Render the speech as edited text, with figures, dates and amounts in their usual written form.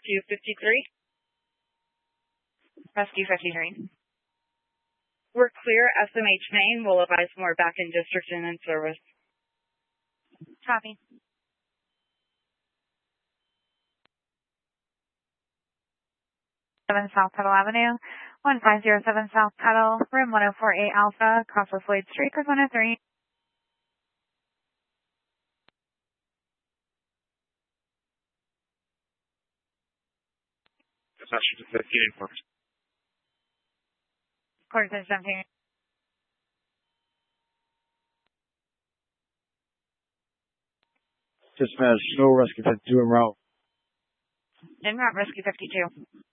Rescue 53. Rescue 53. We're clear. SMH main will advise more back in district and in service. Copy. 7 South Tuttle Avenue, 1507 South Tuttle, room 1048 Alpha, across Wade Street, code 103. Dispatcher to 15 informed. Quarter to 17. Dispatch, no rescue 52 en route. En route, Rescue 52.